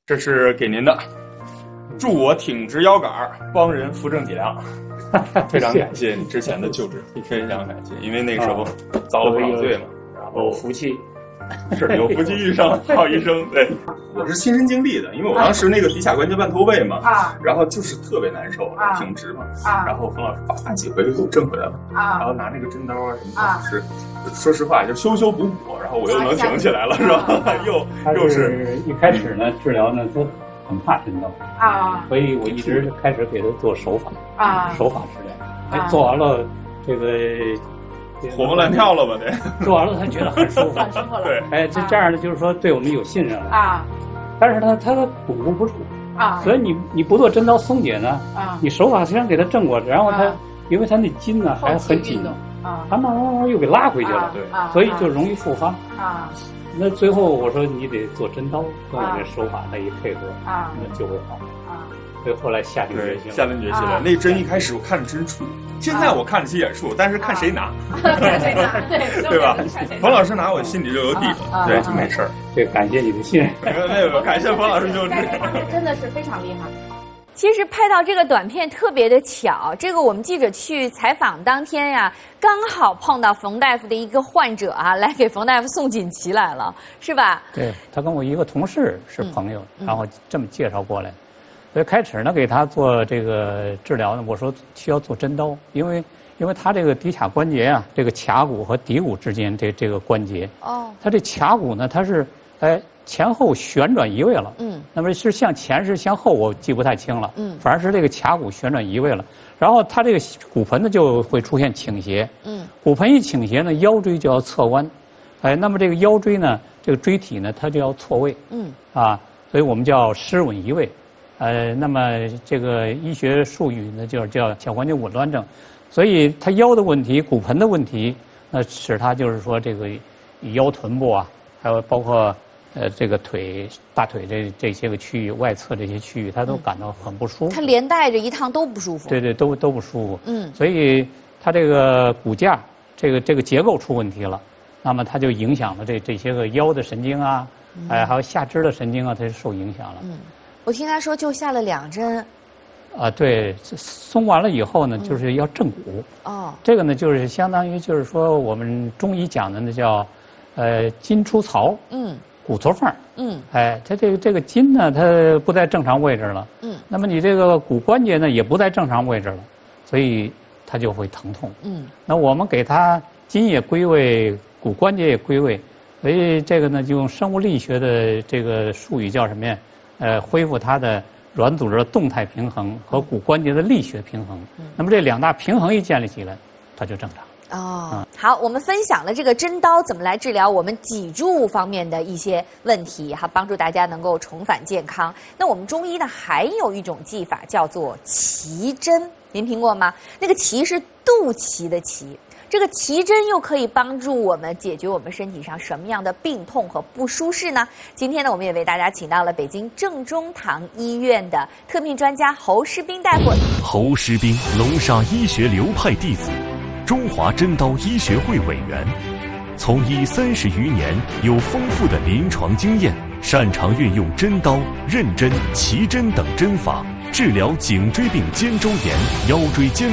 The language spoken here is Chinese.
这是给您的，祝我挺直腰杆，帮人扶正脊梁。非常感谢你之前的救治，非常感谢，因为那时候遭了不少罪嘛，然后有福气。 是有福气遇上好医生，对，我是亲身经历的，因为我当时那个骶髂关节半脱位嘛，然后就是特别难受，挺直嘛，然后冯老师把几回就给我正回来了，然后拿那个针刀啊什么的，是说实话就修修补补，然后我又能挺起来了，是吧？又是一开始呢治疗呢都很怕针刀所以我一直开始给他做手法手法治疗，做完了这个。 活蹦乱跳了吧？对， 做完了他觉得很舒服，对，这样呢，就是说对我们有信任了但是他巩固不住所以你不做针刀松解呢你手法虽然给他正过，然后因为他那筋呢还很紧他慢慢又给拉回去了，对，所以就容易复发那最后我说你得做针刀，跟我这手法他一配合那就会好所以后来下定决心了。那针一开始我看着真怵，现在我看着起眼怵，但是看谁拿，对吧？冯老师拿我心里就有底了，对，就没事儿。 对，感谢你的信任。 没有，感谢冯老师救治， 真的是非常厉害。其实拍到这个短片特别的巧，这个我们记者去采访当天呀，刚好碰到冯大夫的一个患者来给冯大夫送锦旗来了，是吧？ 对，他跟我一个同事是朋友，然后这么介绍过来。所以开始呢，给他做这个治疗呢，我说需要做针刀，因为他这个骶髂关节这个髂骨和骶骨之间这个关节，他这髂骨呢，它是前后旋转移位了，那么是向前是向后，我记不太清了，反而是这个髂骨旋转移位了，然后它这个骨盆呢就会出现倾斜，骨盆一倾斜呢，腰椎就要侧弯，那么这个腰椎呢，这个椎体呢，它就要错位，所以我们叫失稳移位。那么这个医学术语呢，就叫髂关节紊乱症，所以他腰的问题、骨盆的问题，那使他就是说这个腰臀部还有包括这个大腿这些个区域、外侧这些区域，他都感到很不舒服。 他连带着一趟都不舒服。 对，都不舒服。所以他这个骨架这个结构出问题了，那么他就影响了这些个腰的神经还有下肢的神经它就受影响了。 我听他说就下了2针。 对，松完了以后呢，就是要正骨。这个呢，就是相当于就是说我们中医讲的那叫，筋出槽，骨头缝。它这个筋呢，它不在正常位置了。那么你这个骨关节呢，也不在正常位置了，所以它就会疼痛。那我们给它筋也归位，骨关节也归位，所以这个呢，就用生物力学的这个术语叫什么呀？恢复它的软组织的动态平衡和骨关节的力学平衡。那么这2大平衡一建立起来，它就正常。 好，我们分享了这个针刀怎么来治疗我们脊柱方面的一些问题，帮助大家能够重返健康。那我们中医呢，还有一种技法叫做脐针，您听过吗？那个脐是肚脐的脐。这个脐针又可以帮助我们解决我们身体上什么样的病痛和不舒适呢？今天呢，我们也为大家请到了北京正中堂医院的特聘专家侯师斌大夫。 侯师斌，龙沙医学流派弟子，中华针刀医学会委员，从医30余年，有丰富的临床经验，擅长运用针刀、刃针、脐针等针法治疗颈椎病、肩周炎、腰椎间